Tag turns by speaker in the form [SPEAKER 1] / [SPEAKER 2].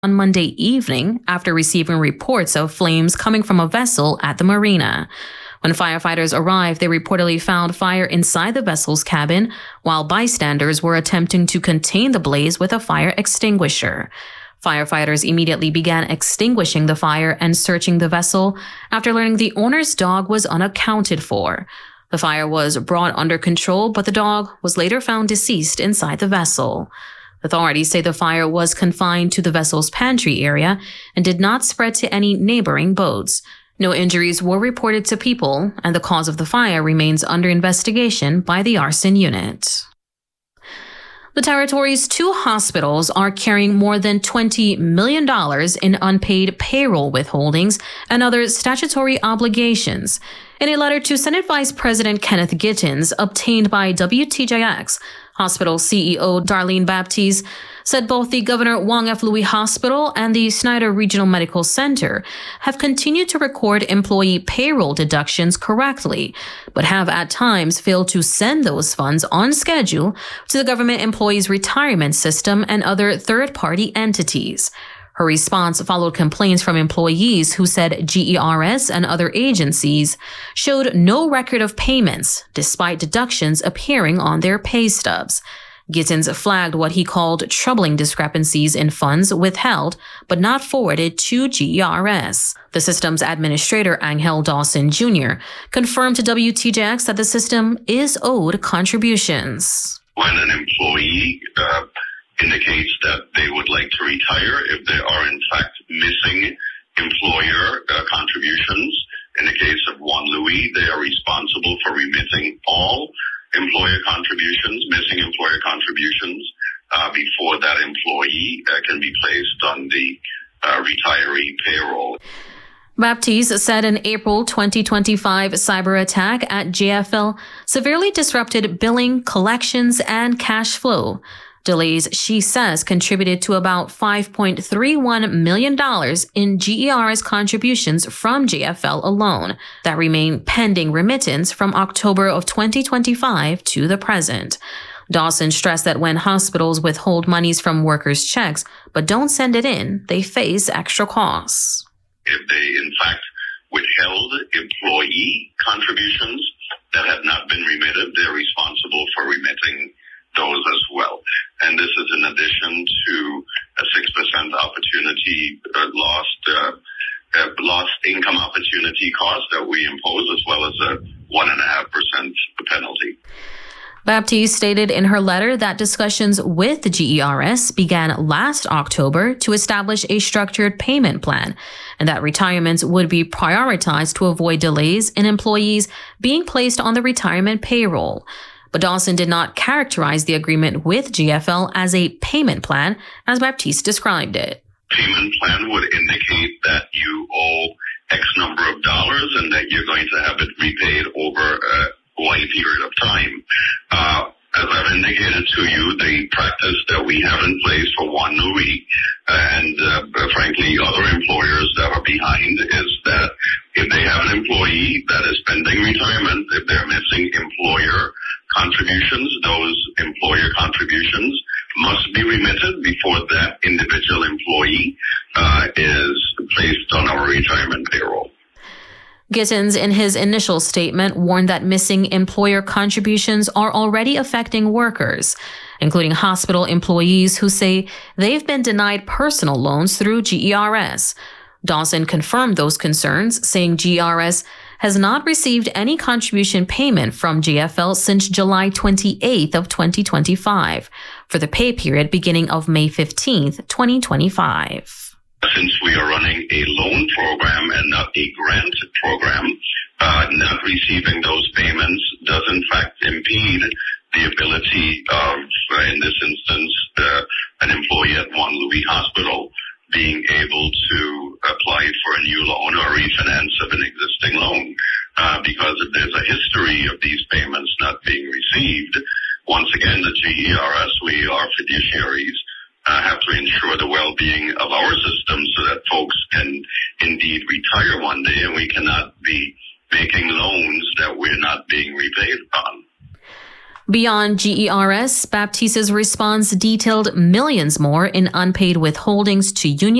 [SPEAKER 1] on Monday evening after receiving reports of flames coming from a vessel at the marina. When firefighters arrived, they reportedly found fire inside the vessel's cabin, while bystanders were attempting to contain the blaze with a fire extinguisher. Firefighters immediately began extinguishing the fire and searching the vessel after learning the owner's dog was unaccounted for. The fire was brought under control, but the dog was later found deceased inside the vessel. Authorities say the fire was confined to the vessel's pantry area and did not spread to any neighboring boats. No injuries were reported to people, and the cause of the fire remains under investigation by the arson unit. The territory's 2 hospitals are carrying more than $20 million in unpaid payroll withholdings and other statutory obligations. In a letter to Senate Vice President Kenneth Gittins, obtained by WTJX, hospital CEO Darlene Baptiste said both the Governor Wong F. Louis Hospital and the Snyder Regional Medical Center have continued to record employee payroll deductions correctly, but have at times failed to send those funds on schedule to the government employees' retirement system and other third-party entities. Her response followed complaints from employees who said GERS and other agencies showed no record of payments, despite deductions appearing on their pay stubs. Gittins flagged what he called troubling discrepancies in funds withheld but not forwarded to GERS. The system's administrator, Angel Dawson Jr., confirmed to WTJX that the system is owed contributions.
[SPEAKER 2] When an employee indicates that they would like to retire, if they are in fact missing employer contributions, in the case of Juan Louis, they are responsible for remitting all employer contributions, missing employer contributions, before that employee can be placed on the retiree payroll.
[SPEAKER 1] Baptiste said an April 2025 cyber attack at JFL severely disrupted billing, collections, and cash flow. Delays, she says, contributed to about $5.31 million in GERS contributions from JFL alone that remain pending remittance from October of 2025 to the present. Dawson stressed that when hospitals withhold monies from workers' checks but don't send it in, they face extra costs.
[SPEAKER 2] If they, in fact, withheld employee contributions that have not been remitted, they're responsible for remitting those as well. And this is in addition to a 6% opportunity lost income opportunity cost that we impose, as well as a 1.5% penalty.
[SPEAKER 1] Baptiste stated in her letter that discussions with the GERS began last October to establish a structured payment plan, and that retirements would be prioritized to avoid delays in employees being placed on the retirement payroll. But Dawson did not characterize the agreement with GFL as a payment plan, as Baptiste described it.
[SPEAKER 2] Payment plan would indicate that you owe X number of dollars and that you're going to have it repaid over a wide period of time. As I've indicated to you, the practice that we have in place for Juan Louis and frankly other employers that are behind is that if they have an employee that is pending retirement, if they're missing employer contributions, those employer contributions must be remitted before that individual employee is placed on our retirement payroll.
[SPEAKER 1] Gittins, in his initial statement, warned that missing employer contributions are already affecting workers, including hospital employees who say they've been denied personal loans through GERS. Dawson confirmed those concerns, saying GERS has not received any contribution payment from GFL since July 28th of 2025 for the pay period beginning of May 15th, 2025.
[SPEAKER 2] Since we are running a loan program and not a grant program, not receiving those payments does in fact impede the ability of, in this instance, an employee at Juan Louis Hospital being able to apply for a new loan or refinance of an existing loan. Because if there's a history of these payments not being received, once again, the GERS, we are fiduciaries, have to ensure the well-being of our system so that folks can indeed retire one day, and we cannot be making loans that we're not being repaid on.
[SPEAKER 1] Beyond GERS, Baptista's response detailed millions more in unpaid withholdings to union